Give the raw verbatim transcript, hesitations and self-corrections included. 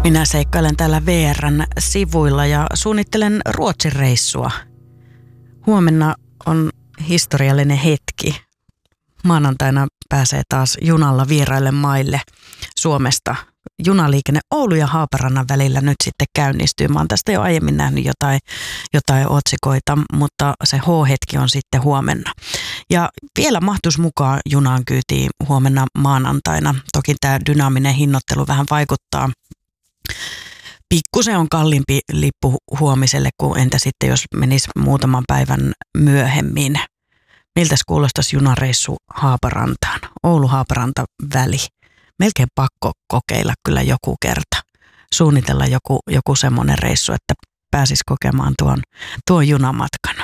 Minä seikkailen täällä V R:n sivuilla ja suunnittelen Ruotsin reissua. Huomenna on historiallinen hetki. Maanantaina pääsee taas junalla vieraille maille Suomesta. Junaliikenne Oulu ja Haaparannan välillä nyt sitten käynnistyy. Mä oon tästä jo aiemmin nähnyt jotain, jotain otsikoita, mutta se H-hetki on sitten huomenna. Ja vielä mahtuisi mukaan junaan kyytiin huomenna maanantaina. Toki tämä dynaaminen hinnoittelu vähän vaikuttaa. Pikkusen on kalliimpi lippu huomiselle kuin entä sitten, jos menisi muutaman päivän myöhemmin. Miltäs kuulostaisi junareissu Haaparantaan? Oulu-Haaparanta väli. Melkein pakko kokeilla kyllä joku kerta. Suunnitella joku, joku semmoinen reissu, että pääsisi kokemaan tuon, tuon junamatkan.